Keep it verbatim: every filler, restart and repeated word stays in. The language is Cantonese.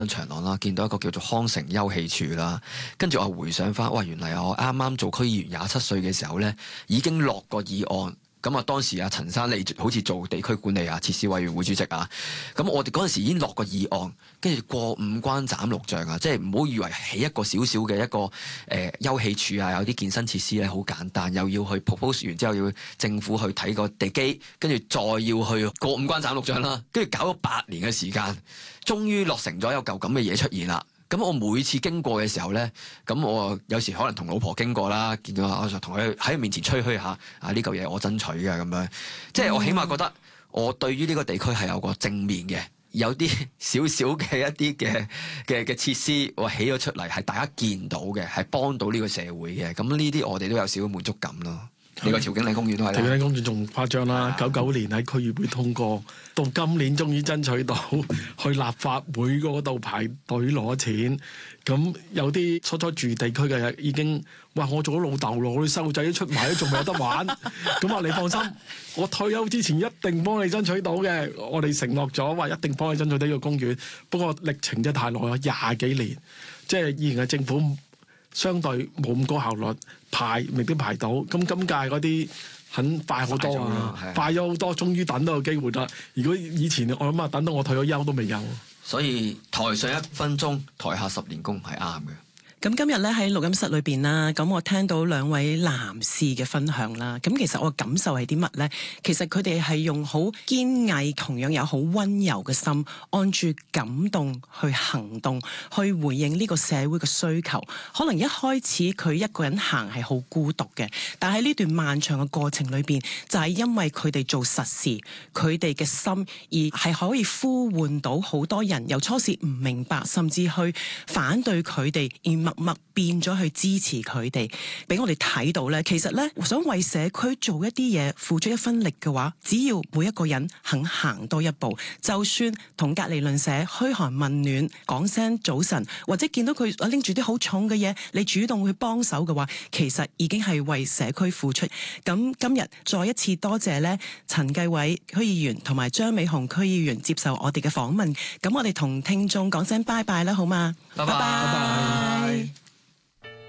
長廊啦，見到一個叫做康城休憩處啦，跟住我回想翻，哇！原來我啱啱做區議員廿七歲嘅時候咧，已經落過議案。咁啊，當時啊，陳生你好似做地區管理啊、設施委員會主席啊，咁我哋嗰陣時已經落過議案，跟住過五關斬六將啊，即係唔好以為起一個小小嘅一個誒、呃、休憩處啊，有啲健身設施咧好簡單，又要去 propose 完之後要政府去睇個地基，跟住再要去過五關斬六將啦，跟住搞咗八年嘅時間，終於落成咗有嚿咁嘅嘢出現啦。咁我每次經過嘅時候咧，咁我有時可能同老婆經過啦，見到我就同佢喺佢面前吹噓下啊，呢嚿嘢我爭取嘅咁樣，即係我起碼覺得我對於呢個地區係有個正面嘅，有啲少少嘅一啲嘅嘅嘅設施我起咗出嚟，係大家見到嘅，係幫到呢個社會嘅，咁呢啲我哋都有少少滿足感咯。呢個調景嶺公園都係啦， 調景嶺公園仲誇張啦！九九年喺區議會通過，到今年終於爭取到去立法會嗰度排隊攞錢。咁有啲初初住地區嘅已經哇！我做咗老豆咯，我啲細路仔都出埋都仲未有得玩。咁啊，你放心，我退休之前一定幫你爭取到嘅。我哋承諾咗話一定幫你爭取到呢個公園。不過歷程真係太耐啦，廿幾年，即係以前嘅政府。相對冇咁高效率，排未必排到。咁今屆嗰啲很快好多啊，快咗好多，終於等到個機會啦。如果以前我諗啊，等到我退咗休都未有。 所以台上一分鐘，台下十年功係啱嘅。 咁今日咧喺錄音室裏邊啦，咁我聽到兩位男士嘅分享啦，咁其實我嘅感受係啲乜呢？其實佢哋係用好堅毅，同樣有好溫柔嘅心，按住感動去行動，去回應呢個社會嘅需求。可能一開始佢一個人行係好孤獨嘅，但係呢段漫長嘅過程裏邊，就係因為佢哋做實事，佢哋嘅心而係可以呼喚到好多人，由初時唔明白，甚至去反對佢哋，而默默變咗去支持佢哋，俾我哋睇到咧。其實咧，想為社區做一啲嘢，付出一分力嘅話，只要每一個人肯行多一步，就算同隔離鄰舍噓寒問暖，講聲早晨，或者見到佢拎住啲好重嘅嘢，你主動去幫手嘅話，其實已經係為社區付出。咁今日再一次多謝咧，陳繼偉區議員同埋張美雄區議員接受我哋嘅訪問。咁我哋同聽眾講聲拜拜啦，好嘛？ 拜拜。